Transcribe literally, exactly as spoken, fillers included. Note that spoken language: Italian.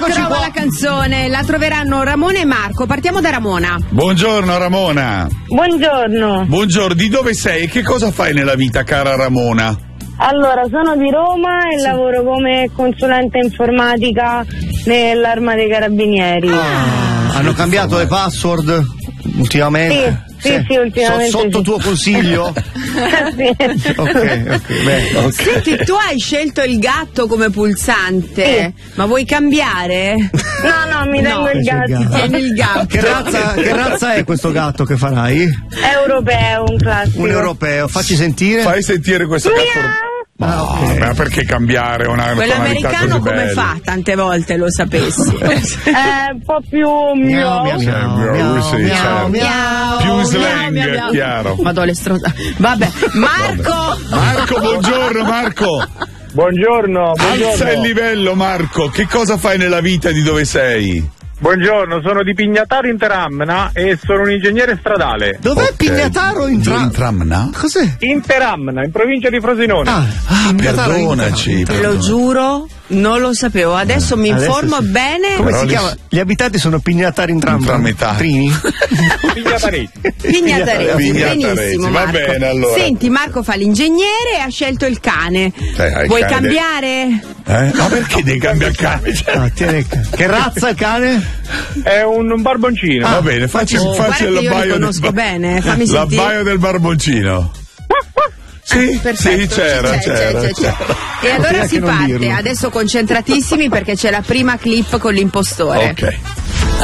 Eccoci trova qua. la canzone, la troveranno Ramona e Marco. Partiamo da Ramona. Buongiorno Ramona. Buongiorno. Buongiorno, di dove sei e che cosa fai nella vita, cara Ramona? Allora, sono di Roma e lavoro come consulente informatica nell'Arma dei Carabinieri. Ah, hanno cambiato le password ultimamente? Sì, sì, sì, ultimamente So- sotto sì. tuo consiglio? Sì. Ok, ok, beh, ok. Senti, tu hai scelto il gatto come pulsante, Sì. ma vuoi cambiare? No, no, mi tengo No, il gatto. Tieni il gatto. Che razza, che razza è questo gatto che farai? Europeo, un classico. Un europeo, facci sentire. Fai sentire questo gatto. Ah, ok. Ma perché cambiare una Quello tonalità americano così come bella? fa? Tante volte lo sapessi. È un po' più Miau, miau, mio. miau, Miau, miau, sì, miau, certo. miau. Più Miau, slang, miau, miau. chiaro. Madò, le stronza. Vabbè, Marco! Marco, buongiorno Marco. Buongiorno, buongiorno. Alza il livello Marco, che cosa fai nella vita e di dove sei? Buongiorno, sono di Pignataro in Teramna e sono un ingegnere stradale. Dov'è Ok. Pignataro in tra... In Tramna? Cos'è? In Teramna, in provincia di Frosinone. Ah, Ah, Pignataro in- perdonaci. Te lo giuro, non lo sapevo. Adesso mi Adesso informo sì. bene. Come Però si lì- chiama? Gli abitanti sono Pignatari in Tramna. Intrametà. Trini? Pignataresi. Pignataresi, Pignataresi, benissimo va Marco. bene, allora. Senti, Marco fa l'ingegnere e ha scelto il cane. Eh, il Vuoi cane cambiare? Eh? Ma perché devi cambiare cane? Ah, tieni- Che razza il cane? È un barboncino. Va bene, facci, Oh, facci guarda che io li l'abbaio conosco del, bene, fammi sentire. l'abbaio del barboncino. Sì, Perfetto, sì, c'era, c'è, c'era, c'è, c'è, c'era. c'è. E allora Poteva si anche non parte, dirlo. adesso concentratissimi perché c'è la prima clip con l'impostore. Ok.